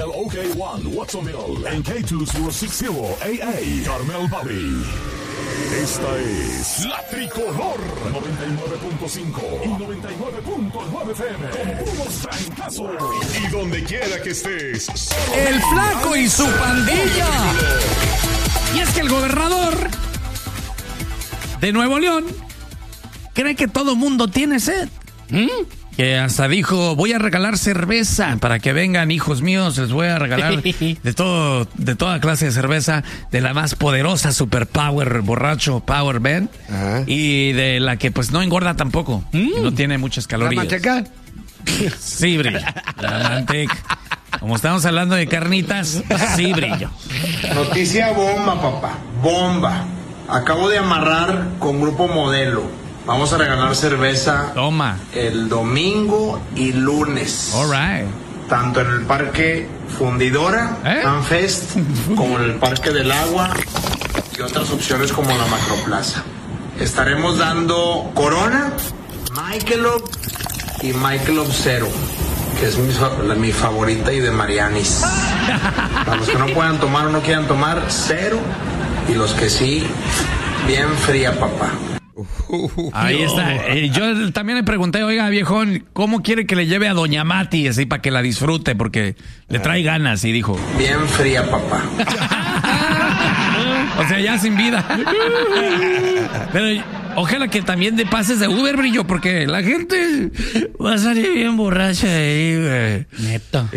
el OK1 Watsonville en K2060 AA Carmel Valley. Esta es la Tricolor 99.5 y 99.9 FM con puros trancazos. Y donde quiera que estés, el Flaco y su pandilla. Y es que el gobernador de Nuevo León cree que todo mundo tiene sed. Que hasta dijo, voy a regalar cerveza para que vengan hijos míos, les voy a regalar de toda clase de cerveza, de la más poderosa Super Power borracho Power Band. Ajá. Y de la que pues no engorda tampoco, no tiene muchas calorías. ¿La manteca? Sí, brillo. La manteca. Como estamos hablando de carnitas, sí, brillo. Noticia bomba, papá, bomba. Acabo de amarrar con Grupo Modelo. Vamos a regalar cerveza. Toma. El domingo y lunes. All right. Tanto en el Parque Fundidora, FanFest, como en el Parque del Agua y otras opciones como la Macroplaza. Estaremos dando Corona, Michelob y Michelob Zero, que es mi favorita, y de Marianis. Para los que no puedan tomar o no quieran tomar, cero. Y los que sí, bien fría, papá. Ahí está. Yo también le pregunté, oiga, viejón, ¿cómo quiere que le lleve a Doña Mati así para que la disfrute? Porque le trae ganas, y dijo. Bien fría, papá. O sea, ya sin vida. Pero ojalá que también de pases de Uber, brillo, porque la gente va a salir bien borracha ahí, güey. Neto.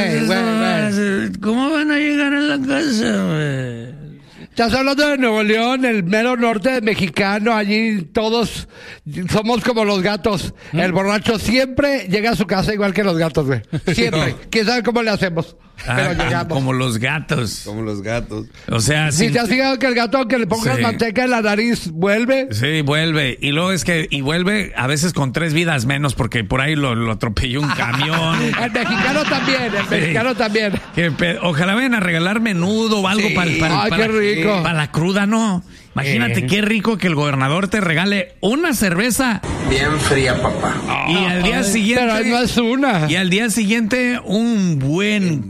¿Cómo van a llegar a la casa, güey? Estás hablando de Nuevo León, el mero norte mexicano. Allí todos somos como los gatos. El borracho siempre llega a su casa igual que los gatos, güey. Siempre. ¿Quién sabe cómo le hacemos? Pero llegamos. Como los gatos. Como los gatos. O sea, si te has fijado que el gato, aunque le pongas manteca en la nariz, vuelve. Sí, vuelve. Y luego y vuelve a veces con 3 vidas menos, porque por ahí lo atropelló un camión. El mexicano también, Ojalá vayan a regalar menudo o algo para qué rico. Para la cruda, no. Imagínate qué rico que el gobernador te regale una cerveza. Bien fría, papá. Y al día siguiente. Pero no es una. Y al día siguiente, un buen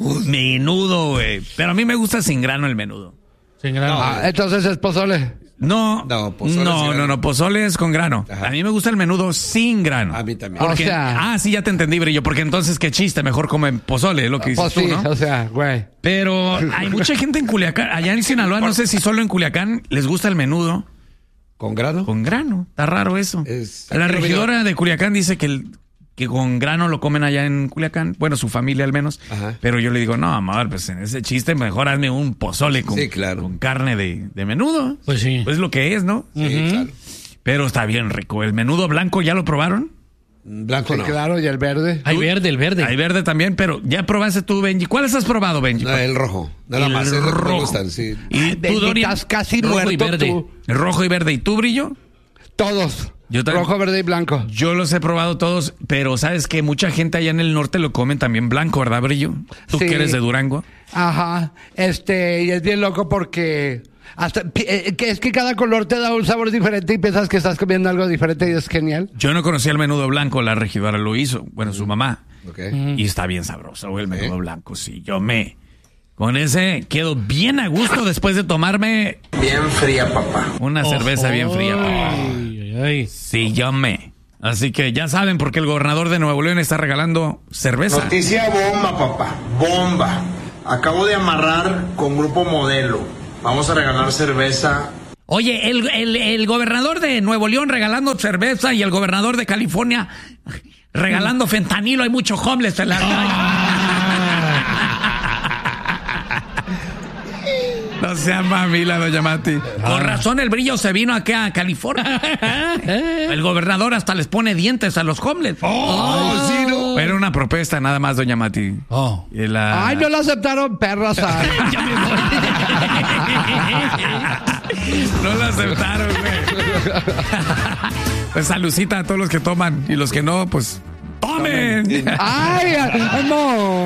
menudo, güey. Pero a mí me gusta sin grano el menudo. Sin grano. Entonces es pozole. No, pozole es con grano. Ajá. A mí me gusta el menudo sin grano. A mí también. Porque, sí, ya te entendí, brillo. Porque entonces qué chiste, mejor comen pozole, es lo que dices tú, ¿no? O sea, güey. Pero hay mucha gente en Culiacán, allá en Sinaloa, no sé si solo en Culiacán les gusta el menudo. ¿Con grano? Con grano, está raro eso. La regidora de Culiacán dice que con grano lo comen allá en Culiacán, bueno, su familia al menos. Ajá. Pero yo le digo, no, amor, pues en ese chiste mejor hazme un pozole con carne de menudo. Pues sí. Pues lo que es, ¿no? Sí, claro. Pero está bien rico. ¿El menudo blanco ya lo probaron? Blanco no. Claro, y el verde. Hay verde. Hay verde también, pero ya probaste tú, Benji. ¿Cuáles has probado, Benji? No, el rojo. Nada más. El rojo. Me gustan, sí. ¿Y tú, Dorian? Estás casi rojo muerto, y verde. tú. Rojo y verde. ¿Y tú, Brillo? Todos. Yo también. Rojo, verde y blanco. Yo los he probado todos, pero sabes que mucha gente allá en el norte lo comen también blanco, ¿verdad, Brillo? Tú que eres de Durango. Ajá. Y es bien loco porque es que cada color te da un sabor diferente y piensas que estás comiendo algo diferente y es genial. Yo no conocía el menudo blanco, la regidora lo hizo, bueno, su mamá. Okay. Y está bien sabroso el menudo blanco, sí. Con ese quedo bien a gusto después de tomarme... Bien fría, papá. Una cerveza bien fría, papá. Ay. Sí, Así que ya saben por qué el gobernador de Nuevo León está regalando cerveza. Noticia bomba, papá. Bomba. Acabo de amarrar con Grupo Modelo. Vamos a regalar cerveza. Oye, el gobernador de Nuevo León regalando cerveza y el gobernador de California regalando fentanilo. Hay mucho homeless en la... No sea mamila, doña Mati. Con razón el Brillo se vino aquí a California. El gobernador hasta les pone dientes a los homeless. Sí, no. Era una propuesta nada más, doña Mati. Ay, no la aceptaron, perras. Ya me voy. No la aceptaron, güey. Pues saludcita a todos los que toman y los que no, pues tomen. Ay, no.